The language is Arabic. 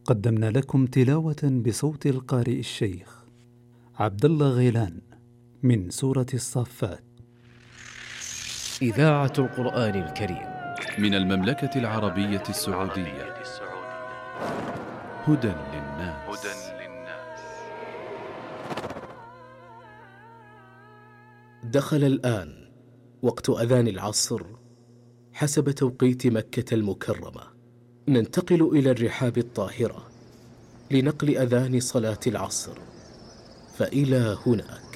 قدمنا لكم تلاوة بصوت القارئ الشيخ عبد الله غيلان من سورة الصافات. إذاعة القرآن الكريم من المملكة العربية السعودية. هدى للناس. دخل الآن وقت أذان العصر حسب توقيت مكة المكرمة. ننتقل إلى الرحاب الطاهرة لنقل أذان صلاة العصر، فإلى هناك.